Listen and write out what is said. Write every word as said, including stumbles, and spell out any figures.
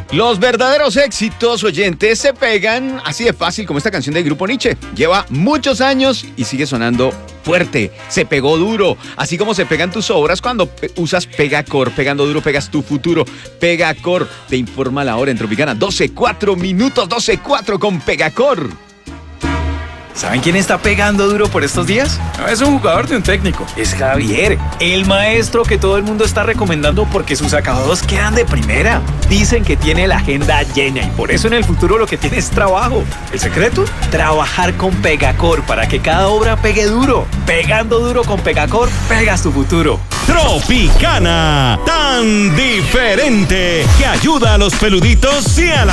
Los verdaderos éxitos, oyentes, se pegan así de fácil como esta canción del grupo Nietzsche. Lleva muchos años y sigue sonando fuerte. Se pegó duro. Así como se pegan tus obras cuando pe- usas Pegacor. Pegando duro pegas tu futuro. Pegacor te informa la hora en Tropicana. doce cuatro minutos, doce cuatro con Pegacor. ¿Saben quién está pegando duro por estos días? No es un jugador de un técnico, es Javier, el maestro que todo el mundo está recomendando porque sus acabados quedan de primera. Dicen que tiene la agenda llena y por eso en el futuro lo que tiene es trabajo. ¿El secreto? Trabajar con Pegacor para que cada obra pegue duro. Pegando duro con Pegacor, pegas tu futuro. Tropicana, tan diferente que ayuda a los peluditos y a la